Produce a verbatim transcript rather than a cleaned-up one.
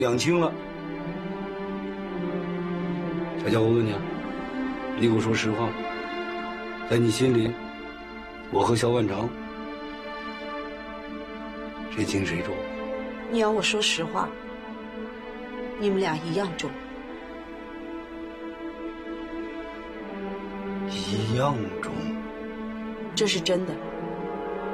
两清了。小娇，我问你，你给我说实话，在你心里，我和萧万长谁轻谁重？ 你要我说实话，你们俩一样重。 一样重。 这是真的。